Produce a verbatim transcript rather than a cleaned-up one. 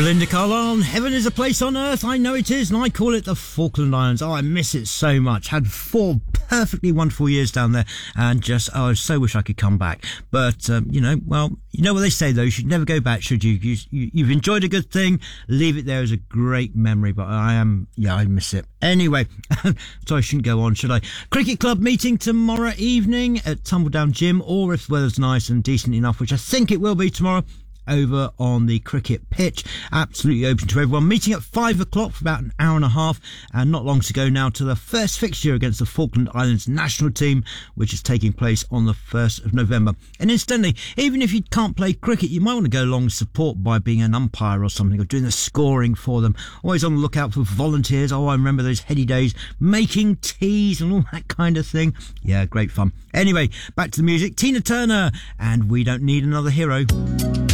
Belinda Carlisle, heaven is a place on earth, I know it is, and I call it the Falkland Islands. Oh, I miss it so much. Had four perfectly wonderful years down there, and just, oh, I so wish I could come back. But, um, you know, well, you know what they say, though, you should never go back, should you? you, you you've enjoyed a good thing, leave it there as a great memory, but I am, yeah, I miss it. Anyway, so I shouldn't go on, should I? Cricket Club meeting tomorrow evening at Tumbledown Gym, or if the weather's nice and decent enough, which I think it will be tomorrow, over on the cricket pitch. Absolutely open to everyone. Meeting at five o'clock for about an hour and a half, and not long to go now to the first fixture against the Falkland Islands national team, which is taking place on the first of November. And incidentally, even if you can't play cricket, you might want to go along and support by being an umpire or something, or doing the scoring for them. Always on the lookout for volunteers. Oh, I remember those heady days, making teas and all that kind of thing. Yeah, great fun. Anyway, back to the music. Tina Turner and We Don't Need Another Hero.